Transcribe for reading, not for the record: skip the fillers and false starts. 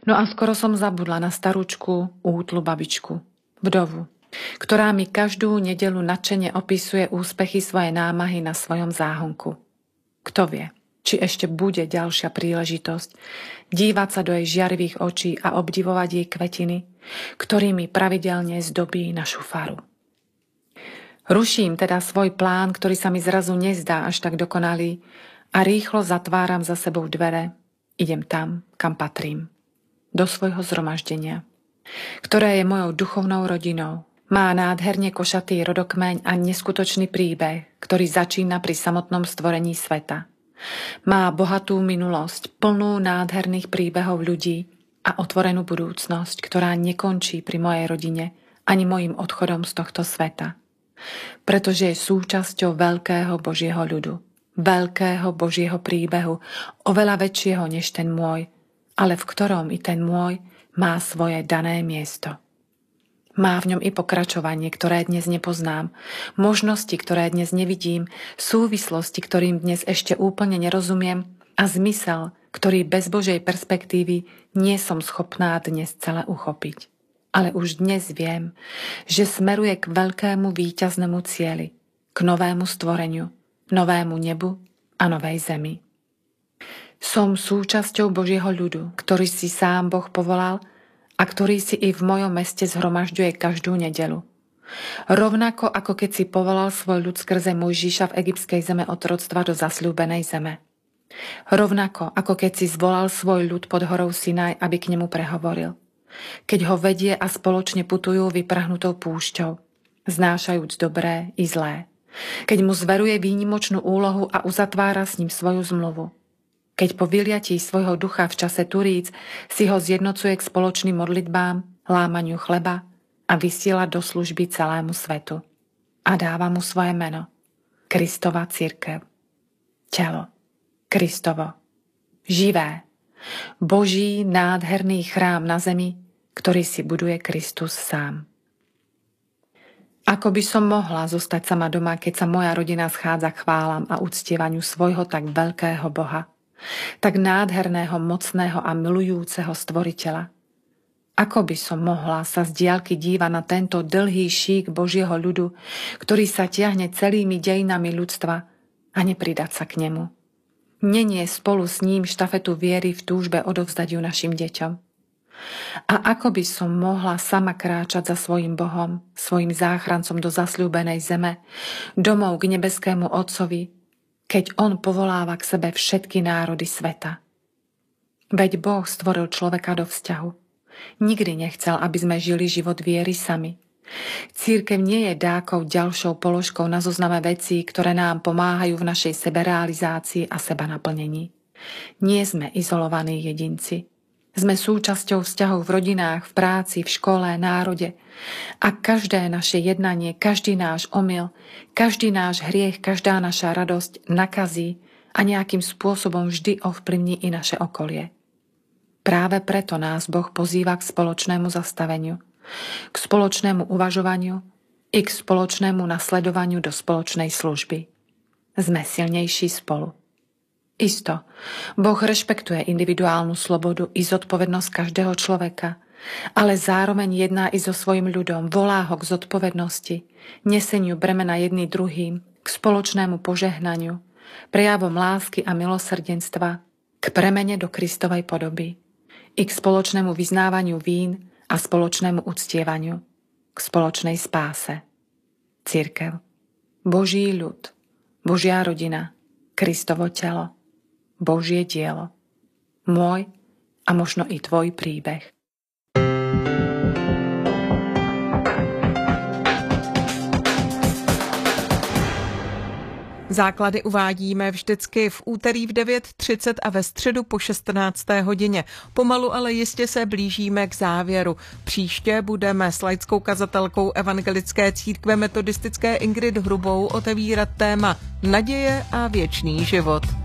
No a skoro som zabudla na starúčku, útlu babičku, vdovu, ktorá mi každú nedeľu nadšene opisuje úspechy svojej námahy na svojom záhonku. Kto vie, či ešte bude ďalšia príležitosť dívať sa do jej žiarivých očí a obdivovať jej kvetiny, ktorými pravidelne zdobí našu faru. Ruším teda svoj plán, ktorý sa mi zrazu nezdá až tak dokonalý, a rýchlo zatváram za sebou dvere. Idem tam, kam patrím. Do svojho zhromaždenia, ktoré je mojou duchovnou rodinou. Má nádherne košatý rodokmeň a neskutočný príbeh, ktorý začína pri samotnom stvorení sveta. Má bohatú minulosť, plnú nádherných príbehov ľudí a otvorenú budúcnosť, ktorá nekončí pri mojej rodine ani mojim odchodom z tohto sveta. Pretože je súčasťou veľkého Božieho ľudu, veľkého Božieho príbehu, oveľa väčšieho než ten môj, ale v ktorom i ten môj má svoje dané miesto. Má v ňom i pokračovanie, ktoré dnes nepoznám, možnosti, ktoré dnes nevidím, súvislosti, ktorým dnes ešte úplne nerozumiem a zmysel, ktorý bez Božej perspektívy nie som schopná dnes celé uchopiť. Ale už dnes viem, že smeruje k veľkému víťaznému cieli, k novému stvoreniu, novému nebu a novej zemi. Som súčasťou Božieho ľudu, ktorý si sám Boh povolal a ktorý si i v mojom meste zhromažďuje každú nedeľu. Rovnako ako keď si povolal svoj ľud skrze Mojžiša v egyptskej zeme otroctva do zasľúbenej zeme. Rovnako ako keď si zvolal svoj ľud pod horou Sinaj, aby k nemu prehovoril. Keď ho vedie a spoločne putujú vyprahnutou púšťou, znášajúc dobré i zlé. Keď mu zveruje výnimočnú úlohu a uzatvára s ním svoju zmluvu. Keď po vyliatí svojho ducha v čase turíc si ho zjednocuje k spoločným modlitbám, lámaniu chleba a vysiela do služby celému svetu. A dáva mu svoje meno. Kristova cirkev. Telo. Kristovo. Živé. Boží nádherný chrám na zemi, ktorý si buduje Kristus sám. Ako by som mohla zostať sama doma, keď sa moja rodina schádza k chválam a uctievaniu svojho tak veľkého Boha, tak nádherného, mocného a milujúceho stvoriteľa? Ako by som mohla sa z diaľky dívať na tento dlhý šík Božieho ľudu, ktorý sa tiahne celými dejinami ľudstva, a nepridať sa k nemu? Nenie spolu s ním štafetu viery v túžbe odovzdať ju našim deťom. A ako by som mohla sama kráčať za svojim Bohom, svojim záchrancom do zasľúbenej zeme, domov k nebeskému Otcovi, keď on povoláva k sebe všetky národy sveta. Veď Boh stvoril človeka do vzťahu. Nikdy nechcel, aby sme žili život viery sami. Cirkev nie je dákou ďalšou položkou na zozname vecí, ktoré nám pomáhajú v našej seberealizácii a sebanaplnení. Nie sme izolovaní jedinci. Sme súčasťou vzťahov v rodinách, v práci, v škole, národe. A každé naše jednanie, každý náš omyl, každý náš hriech, každá naša radosť nakazí a nejakým spôsobom vždy ovplyvní i naše okolie. Práve preto nás Boh pozýva k spoločnému zastaveniu, k spoločnému uvažovaniu i k spoločnému nasledovaniu do spoločnej služby. Sme silnejší spolu. Isto, Boh rešpektuje individuálnu slobodu i zodpovednosť každého človeka, ale zároveň jedná i so svojím ľudom, volá ho k zodpovednosti, neseniu bremena jedný druhým, k spoločnému požehnaniu, prejavom lásky a milosrdenstva, k premene do Kristovej podoby, i k spoločnému vyznávaniu vín a spoločnému uctievaniu, k spoločnej spáse. Cirkev, Boží ľud, Božia rodina, Kristovo telo, Božie dielo. Môj a možno i tvoj príbeh. Základy uvádíme vždycky v úterý v 9:30 a ve středu po 16. hodině. Pomalu, ale jistě se blížíme k závěru. Příště budeme s laickou kazatelkou Evangelické církve metodistické Ingrid Hrubou otevírat téma Naděje a věčný život.